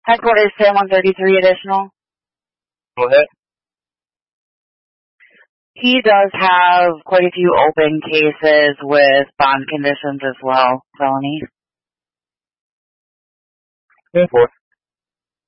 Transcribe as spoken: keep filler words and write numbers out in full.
Headquarters ten one thirty-three additional. Go ahead. He does have quite a few open cases with bond conditions as well, felonies. ten four.